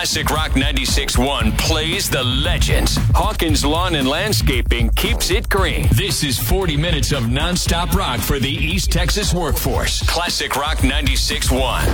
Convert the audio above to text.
Classic Rock 96.1 plays the legends. Hawkins Lawn and Landscaping keeps it green. This is 40 minutes of nonstop rock for the East Texas workforce. Classic Rock 96.1.